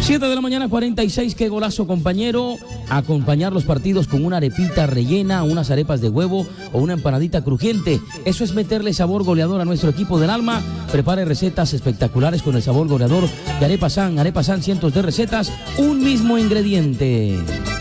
7 de la mañana, 46, qué golazo, compañero. Acompañar los partidos con una arepita rellena, unas arepas de huevo o una empanadita crujiente. Eso es meterle sabor goleador a nuestro equipo del alma. Prepare recetas espectaculares con el sabor goleador de Arepa San. Arepa San, cientos de recetas, un mismo ingrediente.